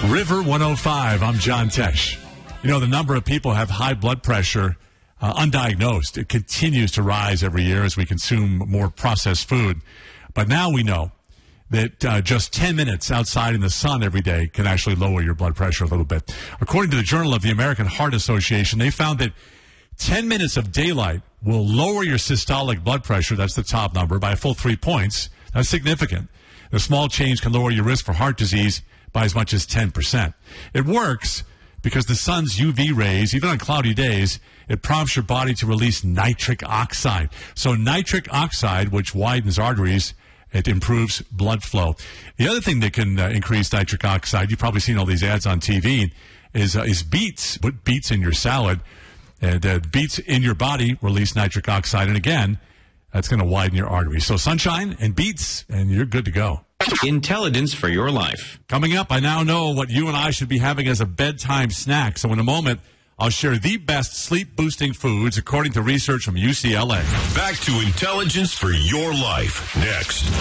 River 105, I'm John Tesh. You know, the number of people have high blood pressure undiagnosed. It continues to rise every year as we consume more processed food. But now we know that just 10 minutes outside in the sun every day can actually lower your blood pressure a little bit. According to the Journal of the American Heart Association, they found that 10 minutes of daylight will lower your systolic blood pressure, that's the top number, by a full 3 points. That's significant. The small change can lower your risk for heart disease by as much as 10%. It works because the sun's UV rays, even on cloudy days, it prompts your body to release nitric oxide. So nitric oxide, which widens arteries, it improves blood flow. The other thing that can increase nitric oxide, you've probably seen all these ads on TV, is beets. Put beets in your salad. And beets in your body release nitric oxide. And again, that's going to widen your arteries. So sunshine and beets, and you're good to go. Intelligence for your life. Coming up, I now know what you and I should be having as a bedtime snack. So in a moment, I'll share the best sleep-boosting foods according to research from UCLA. Back to Intelligence for your life next.